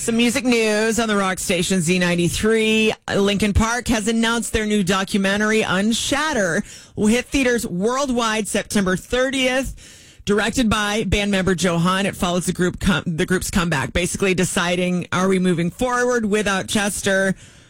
Some music news on the rock station Z93. Linkin Park has announced their new documentary, Unshatter, will hit theaters worldwide September 30th. Directed by band member Joe Hahn, it follows the group's comeback, basically deciding, are we moving forward without Chester?